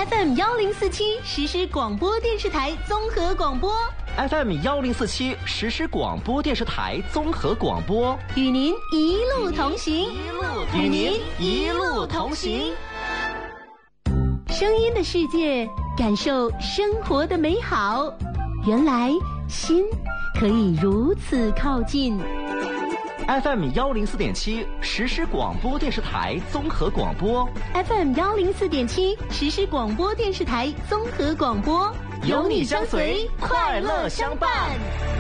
FM1047实时广播电视台综合广播 FM1047实时广播电视台综合广播， 与您一路同行， 与您一路同行。 声音的世界，感受生活的美好。原来心可以如此靠近。 FM104.7实时广播电视台综合广播， FM104.7实时广播电视台综合广播， 有你相随，快乐相伴。